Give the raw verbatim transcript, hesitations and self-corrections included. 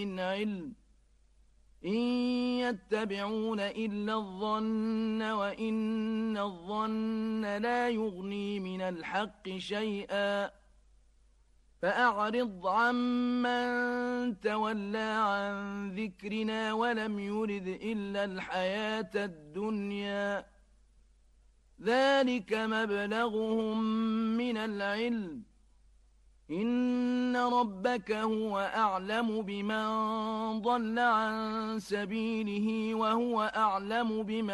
من علم إن يتبعون إلا الظن وإن الظن لا يغني من الحق شيئا فأعرض عمن تولى عن ذكرنا ولم يرد إلا الحياة الدنيا ذلك مبلغهم من العلم إن ربك هو أعلم بمن ضل عن سبيله وهو أعلم بمن